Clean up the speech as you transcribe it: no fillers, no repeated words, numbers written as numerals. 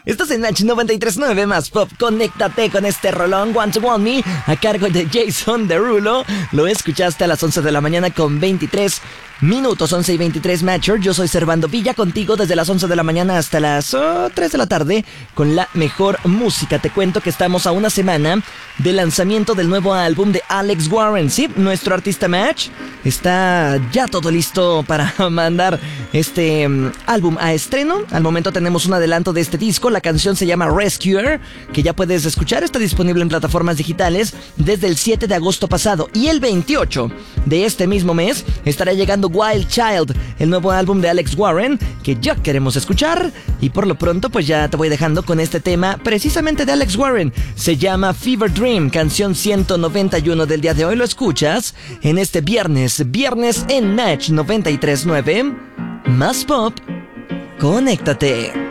Estás en H93.9 más pop. Conéctate con este rolón Want to Want Me a cargo de Jason Derulo. Lo escuchaste a las 11 de la mañana con 23 minutos, 11 y 23 Matcher. Yo soy Servando Villa, contigo desde las 11 de la mañana hasta las 3 de la tarde con la mejor música. Te cuento que estamos a una semana del lanzamiento del nuevo álbum de Alex Warren. Sí, nuestro artista Match está ya todo listo para mandar este álbum a estreno. Al momento tenemos un adelanto de este disco. La canción se llama Rescuer, que ya puedes escuchar. Está disponible en plataformas digitales desde el 7 de agosto pasado. Y el 28 de este mismo mes estará llegando Wild Child, el nuevo álbum de Alex Warren, que ya queremos escuchar. Y por lo pronto pues ya te voy dejando con este tema precisamente de Alex Warren. Se llama Fever Dream, canción 191 del día de hoy. Lo escuchas en este viernes en Match 93.9 más pop. Conéctate.